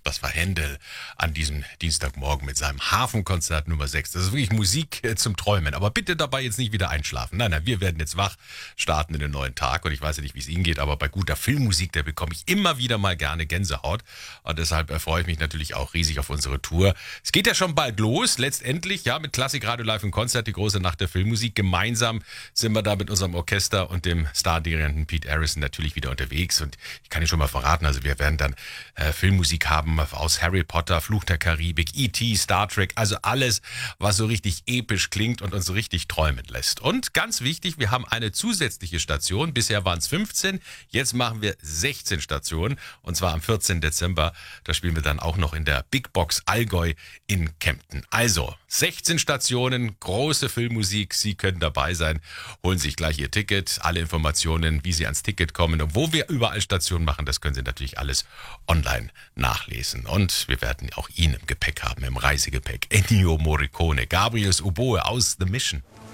Das war Händel an diesem Dienstagmorgen mit seinem Hafenkonzert Nummer 6. Das ist wirklich Musik zum Träumen. Aber bitte dabei jetzt nicht wieder einschlafen. Nein, wir werden jetzt wach, starten in den neuen Tag. Und ich weiß ja nicht, wie es Ihnen geht, aber bei guter Filmmusik, da bekomme ich immer wieder mal gerne Gänsehaut. Und deshalb freue ich mich natürlich auch riesig auf unsere Tour. Es geht ja schon bald los, letztendlich, ja, mit Klassik Radio Live im Konzert, die große Nacht der Filmmusik. Gemeinsam sind wir da mit unserem Orchester und dem Stardirigenten Pete Harrison natürlich wieder unterwegs. Und ich kann Ihnen schon mal verraten, also wir werden dann Filmmusik haben aus Harry Potter, Fluch der Karibik, E.T., Star Trek, also alles, was so richtig episch klingt und uns so richtig träumen lässt. Und ganz wichtig, wir haben eine zusätzliche Station. Bisher waren es 15, jetzt machen wir 16 Stationen. Und zwar am 14. Dezember, da spielen wir dann auch noch in der Big Box Allgäu in Kempten. Also 16 Stationen, große Filmmusik, Sie können dabei sein. Holen sich gleich Ihr Ticket. Alle Informationen, wie Sie ans Ticket kommen und wo wir überall Stationen machen, das können Sie natürlich alles online nachlesen. Und wir werden auch ihn im Gepäck haben, im Reisegepäck. Ennio Morricone, Gabriel Oboe aus The Mission.